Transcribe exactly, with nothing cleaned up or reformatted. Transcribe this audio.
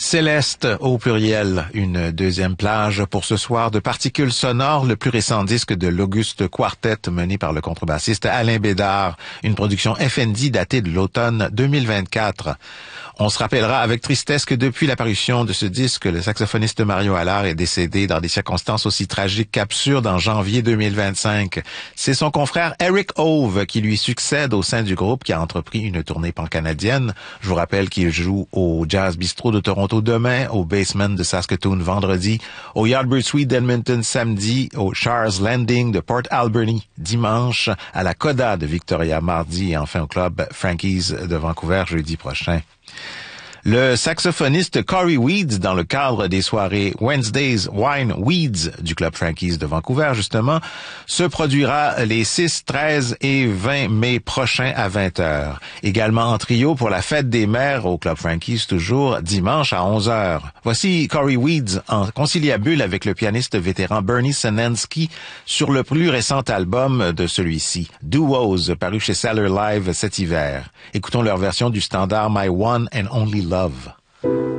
Céleste au pluriel, une deuxième plage pour ce soir de Particules sonores, le plus récent disque de l'Auguste Quartet mené par le contrebassiste Alain Bédard, une production F N D datée de l'automne deux mille vingt-quatre. On se rappellera avec tristesse que depuis l'apparition de ce disque, le saxophoniste Mario Allard est décédé dans des circonstances aussi tragiques qu'absurdes en janvier deux mille vingt-cinq. C'est son confrère Eric Hove qui lui succède au sein du groupe qui a entrepris une tournée pan-canadienne. Je vous rappelle qu'il joue au Jazz Bistro de Toronto demain, au Basement de Saskatoon vendredi, au Yardbird Suite d'Edmonton samedi, au Charles Landing de Port Alberni dimanche, à la Coda de Victoria mardi et enfin au Club Frankie's de Vancouver jeudi prochain. Le saxophoniste Corey Weeds, dans le cadre des soirées Wednesday's Wine Weeds du Club Frankie's de Vancouver, justement, se produira les six, treize et vingt mai prochains à vingt heures. Également en trio pour la fête des mères au Club Frankie's, toujours dimanche à onze heures. Voici Corey Weeds en conciliabule avec le pianiste vétéran Bernie Senensky sur le plus récent album de celui-ci, Duos, paru chez Cellar Live cet hiver. Écoutons leur version du standard My One and Only Love.